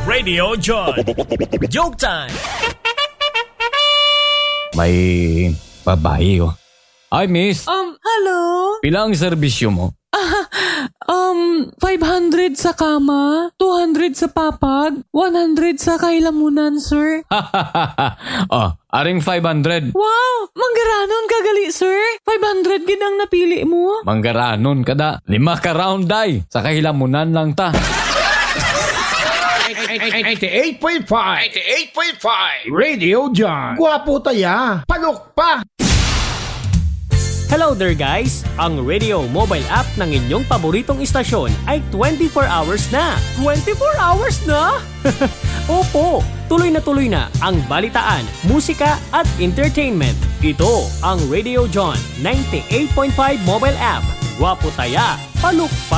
Radio John. Joke time! May babae oh. Ay, miss. Hello? Pilang serbisyo mo? 500 sa kama, 200 sa papag, 100 sa kailamunan, sir. Aring 500. Wow! Manggaranon ka gali, sir. 500 gid ang napili mo. Manggaranon kada. 5 ka round day. Sa kahilamunan lang ta. 88.5 Radio John. Gwapo taya. Palok pa. Hello there guys! Ang radio mobile app ng inyong paboritong istasyon ay 24 hours na. 24 hours na? Opo, tuloy na ang balitaan, musika at entertainment. Ito ang Radio John 98.5 mobile app. Gwapo taya, palukpa.